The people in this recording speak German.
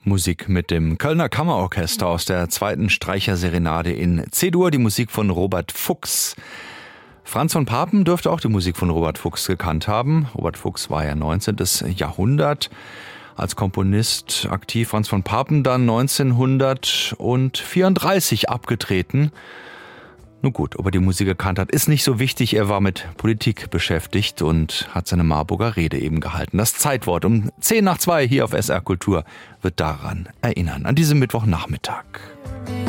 Musik mit dem Kölner Kammerorchester aus der 2. Streicherserenade in C-Dur, die Musik von Robert Fuchs. Franz von Papen dürfte auch die Musik von Robert Fuchs gekannt haben. Robert Fuchs war ja 19. Jahrhundert als Komponist aktiv. Franz von Papen dann 1934 abgetreten. Nun gut, ob er die Musik gekannt hat, ist nicht so wichtig. Er war mit Politik beschäftigt und hat seine Marburger Rede eben gehalten. Das Zeitwort um 1:10 nach 2 hier auf SR Kultur wird daran erinnern, an diesem Mittwochnachmittag.